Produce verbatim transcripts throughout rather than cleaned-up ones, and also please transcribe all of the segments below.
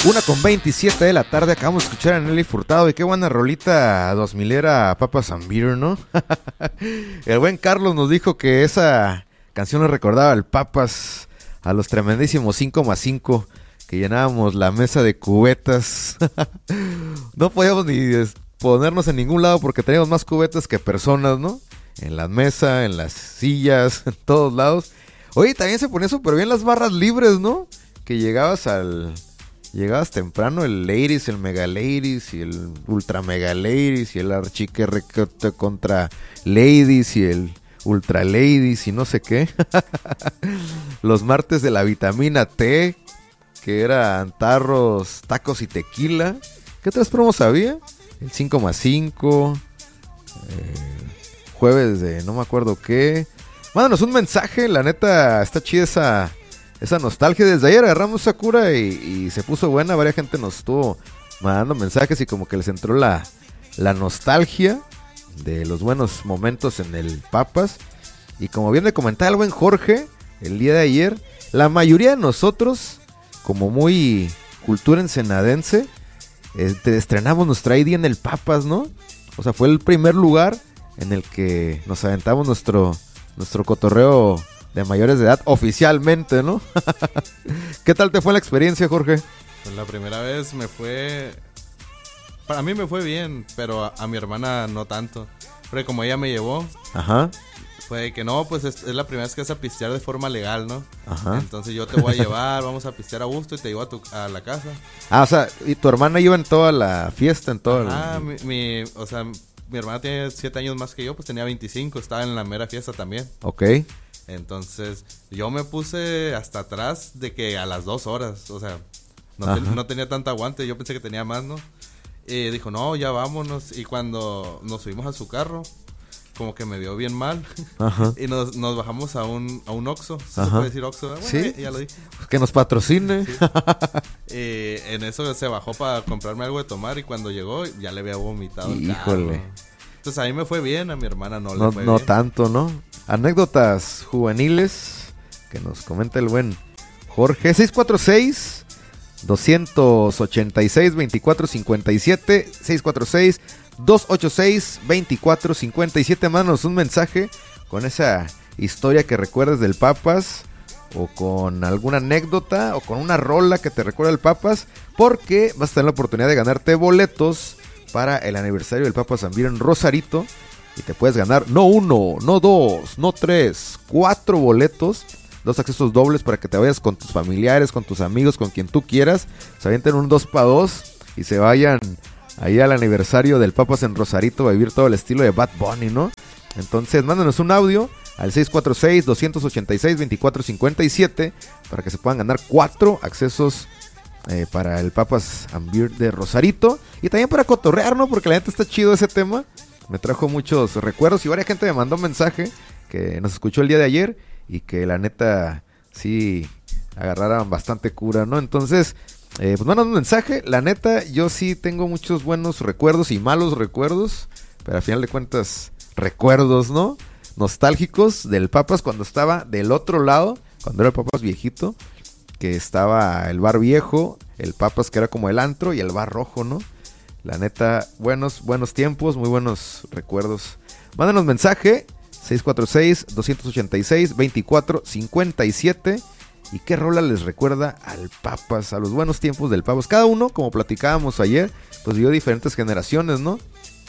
Una con veintisiete de la tarde, acabamos de escuchar a Nelly Furtado. Y qué buena rolita dos milera Papas and Beer, ¿no? El buen Carlos nos dijo que esa canción le recordaba al Papas, a los tremendísimos cinco más cinco, que llenábamos la mesa de cubetas. No podíamos ni ponernos en ningún lado porque teníamos más cubetas que personas, ¿no? En la mesa, en las sillas, en todos lados. Oye, también se ponía súper bien las barras libres, ¿no? Que llegabas al... Llegabas temprano, el Ladies, el Mega Ladies y el Ultra Mega Ladies y el Archique Recorte contra Ladies y el Ultra Ladies y no sé qué. Los martes de la vitamina T, que eran tarros, tacos y tequila. ¿Qué otras promos había? El cinco más cinco, eh, jueves de no me acuerdo qué. Mándanos un mensaje, la neta está chida esa... Esa nostalgia. Desde ayer agarramos Sakura y, y se puso buena. Varias gente nos estuvo mandando mensajes y como que les entró la, la nostalgia de los buenos momentos en el Papas. Y como bien le comentaba el buen Jorge el día de ayer, la mayoría de nosotros, como muy cultura ensenadense, este, estrenamos nuestra I D en el Papas, ¿no? O sea, fue el primer lugar en el que nos aventamos nuestro, nuestro cotorreo de mayores de edad, oficialmente, ¿no? ¿Qué tal te fue la experiencia, Jorge? Pues la primera vez me fue... Para mí me fue bien, pero a, a mi hermana no tanto. Porque como ella me llevó, ajá, fue que no, pues es, es la primera vez que vas a pistear de forma legal, ¿no? Ajá. Entonces yo te voy a llevar, vamos a pistear a gusto y te llevo a, tu, a la casa. Ah, o sea, ¿y tu hermana iba en toda la fiesta, en todo Ah, el... mi, mi, o sea, mi hermana tiene siete años más que yo, pues tenía veinticinco, estaba en la mera fiesta también. Ok. Entonces, yo me puse hasta atrás de que a las dos horas, o sea, no, te, no tenía tanto aguante, yo pensé que tenía más, ¿no? Y dijo, no, ya vámonos, y cuando nos subimos a su carro, como que me vio bien mal, ajá, y nos, nos bajamos a un, a un Oxxo, ¿se puede decir Oxxo? Bueno, sí, ya, ya lo dije. Que nos patrocine. Sí. Y en eso se bajó para comprarme algo de tomar, y cuando llegó, ya le había vomitado el carro. Híjole. Entonces, a mí me fue bien, a mi hermana no, no le fue no bien. No tanto, ¿no? Anécdotas juveniles que nos comenta el buen Jorge. seis cuatro seis, dos ocho seis, dos cuatro cinco siete, seis cuatro seis, dos ocho seis, dos cuatro cinco siete. Mándanos un mensaje con esa historia que recuerdes del Papas, o con alguna anécdota, o con una rola que te recuerda el Papas, porque vas a tener la oportunidad de ganarte boletos para el aniversario del Papas and Beer en Rosarito. Y te puedes ganar no uno, no dos, no tres, cuatro boletos, dos accesos dobles para que te vayas con tus familiares, con tus amigos, con quien tú quieras. Se avienten un dos para dos y se vayan ahí al aniversario del Papas en Rosarito a vivir todo el estilo de Bad Bunny, ¿no? Entonces, mándanos un audio al seis cuatro seis, dos ocho seis, dos cuatro cinco siete para que se puedan ganar cuatro accesos eh, para el Papas and Beer de Rosarito. Y también para cotorrear, ¿no? Porque la neta está chido ese tema. Me trajo muchos recuerdos y varias gente me mandó un mensaje que nos escuchó el día de ayer y que la neta sí agarraran bastante cura, ¿no? Entonces, eh, pues mandan un mensaje. La neta, yo sí tengo muchos buenos recuerdos y malos recuerdos, pero al final de cuentas, recuerdos, ¿no? Nostálgicos del Papas cuando estaba del otro lado, cuando era el Papas viejito, que estaba el bar viejo, el Papas que era como el antro y el bar rojo, ¿no? La neta, buenos, buenos tiempos, muy buenos recuerdos. Mándanos mensaje, seis cuatro seis, dos ocho seis, dos cuatro cinco siete. ¿Y qué rola les recuerda al Papas, a los buenos tiempos del Papas? Cada uno, como platicábamos ayer, pues vivió diferentes generaciones, ¿no?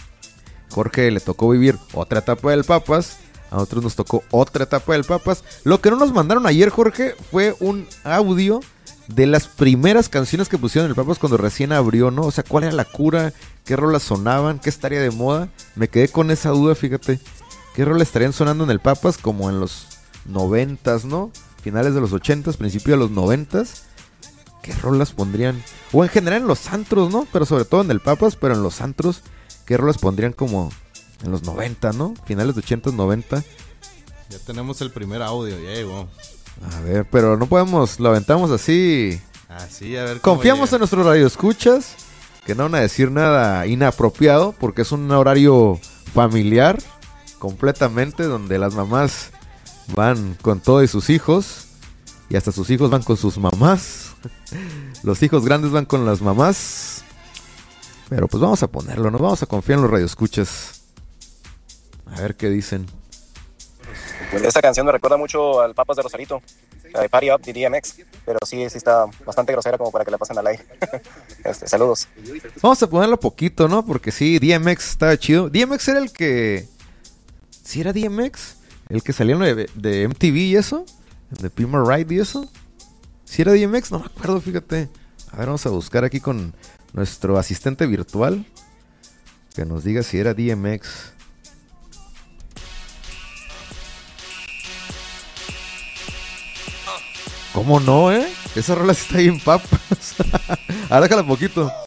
Jorge le tocó vivir otra etapa del Papas, a nosotros nos tocó otra etapa del Papas. Lo que no nos mandaron ayer, Jorge, fue un audio de las primeras canciones que pusieron el Papas cuando recién abrió, ¿no? O sea, ¿cuál era la cura? ¿Qué rolas sonaban? ¿Qué estaría de moda? Me quedé con esa duda, fíjate. ¿Qué rolas estarían sonando en el Papas como en los noventas, ¿no? Finales de los ochentas, principio de los noventas. ¿Qué rolas pondrían? O en general en los antros, ¿no? Pero sobre todo en el Papas, pero en los antros, ¿qué rolas pondrían como en los noventa, ¿no? Finales de ochentas, noventa. Ya tenemos el primer audio, ya llegó. A ver, pero no podemos, lo aventamos así. Así, a ver. Confiamos llega. en nuestros radioescuchas, que no van a decir nada inapropiado, porque es un horario familiar, completamente, donde las mamás van con todos sus hijos, y hasta sus hijos van con sus mamás. Los hijos grandes van con las mamás. Pero pues vamos a ponerlo, nos vamos a confiar en los radioescuchas. A ver qué dicen. Esta canción me recuerda mucho al Papas de Rosarito, la de Party Up de D M X, pero sí, sí está bastante grosera como para que la pasen al aire. este, saludos. Vamos a ponerlo poquito, ¿no? Porque sí, D M X estaba chido. D M X era el que... ¿Sí era D M X? ¿El que salió de, de M T V y eso? ¿De Pima Ride y eso? ¿Sí era D M X? No me acuerdo, fíjate. A ver, vamos a buscar aquí con nuestro asistente virtual que nos diga si era D M X. ¿Cómo no, eh? Esa rola sí está bien papas. Ahora déjala poquito.